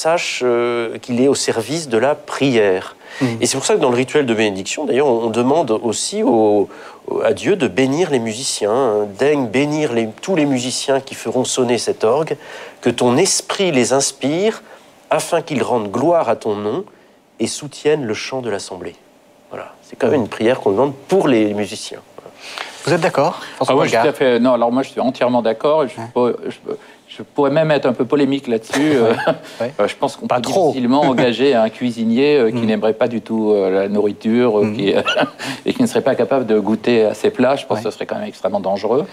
sache qu'il est au service de la prière. Et c'est pour ça que dans le rituel de bénédiction, d'ailleurs, on demande aussi à Dieu de bénir les musiciens. Daigne bénir tous les musiciens qui feront sonner cet orgue, que ton esprit les inspire, afin qu'ils rendent gloire à ton nom et soutiennent le chant de l'assemblée. Voilà, c'est quand même une prière qu'on demande pour les musiciens. Vous êtes d'accord, François Oui, tout Polgar? à fait. Non, alors moi, je suis entièrement d'accord. Je pourrais même être un peu polémique là-dessus. Je pense qu'on peut difficilement engager un cuisinier qui n'aimerait pas du tout la nourriture et qui ne serait pas capable de goûter à ses plats. Je pense que ce serait quand même extrêmement dangereux.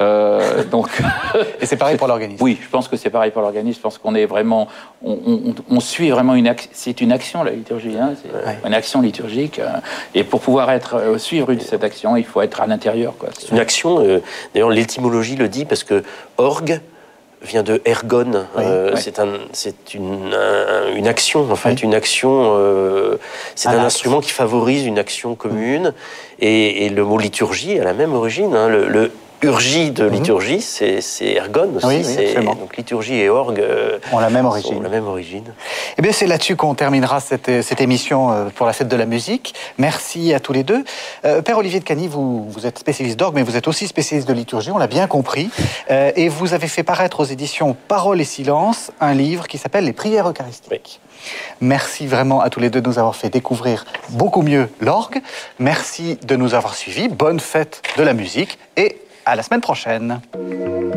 Et c'est pareil pour l'organisme? Oui, je pense que c'est pareil pour l'organisme. Je pense qu'on est vraiment... On suit vraiment c'est une action, la liturgie. Hein, c'est une action liturgique. Et pour pouvoir suivre cette action, il faut être à l'intérieur. C'est une action, d'ailleurs l'étymologie le dit, parce que orgue vient de ergon, c'est une action, en fait, une action, c'est un instrument qui favorise une action commune, et le mot liturgie a la même origine, hein, le urgie de liturgie, c'est ergon aussi, donc liturgie et orgue ont la même origine. Eh bien, c'est là-dessus qu'on terminera cette émission pour la fête de la musique. Merci à tous les deux. Père Olivier de Cagny, vous êtes spécialiste d'orgue, mais vous êtes aussi spécialiste de liturgie, on l'a bien compris. Et vous avez fait paraître aux éditions Parole et Silence un livre qui s'appelle Les prières eucharistiques. Merci vraiment à tous les deux de nous avoir fait découvrir beaucoup mieux l'orgue. Merci de nous avoir suivis. Bonne fête de la musique et à la semaine prochaine.